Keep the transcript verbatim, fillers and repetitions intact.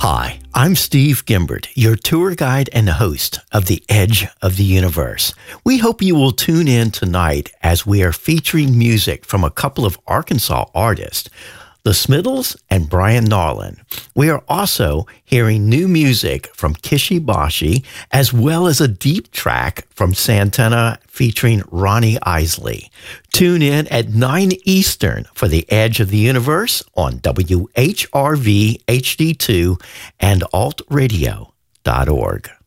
Hi, I'm Steve Gimbert, your tour guide and host of The Edge of the Universe. We hope you will tune in tonight as we are featuring music from a couple of Arkansas artists, The Smiddles and Brian Narlin. We are also hearing new music from Kishi Bashi, as well as a deep track from Santana featuring Ronnie Isley. Tune in at nine Eastern for The Edge of the Universe on W H R V H D two and alt radio dot org.